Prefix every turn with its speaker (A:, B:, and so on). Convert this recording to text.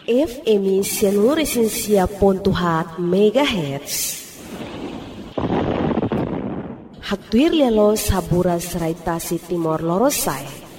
A: FM 100.4 MHz. Hatuir lialo sabura serai Tasik Timor Lorosai.